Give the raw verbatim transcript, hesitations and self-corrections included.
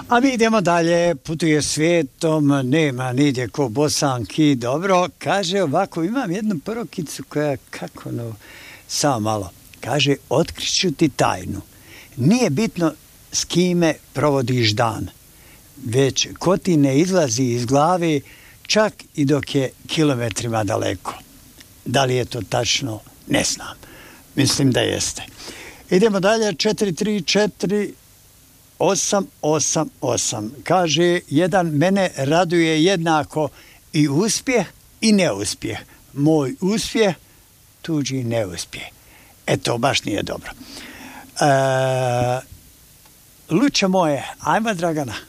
A mi idemo dalje, putuje svijetom, nema nigdje ko Bosanki, dobro, kaže ovako, imam jednu porokicu koja, kako no, samo malo, kaže, otkriću ti tajnu, nije bitno s kime provodiš dan, već ko ti ne izlazi iz glave, čak i dok je kilometrima daleko. Da li je to tačno? Ne znam. Mislim da jeste. Idemo dalje, četiri tri četiri osam osam osam. Kaže, jedan, mene raduje jednako i uspjeh i neuspjeh. Moj uspjeh, tuđi neuspjeh. E to baš nije dobro. E, Luče moje, ajmo Dragana.